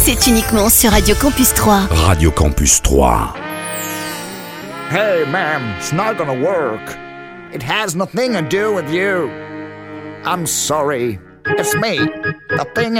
C'est uniquement sur Radio Campus 3. Radio Campus 3. Hey, ma'am, it's not gonna work. It has nothing to do with you. I'm sorry. It's me. The thing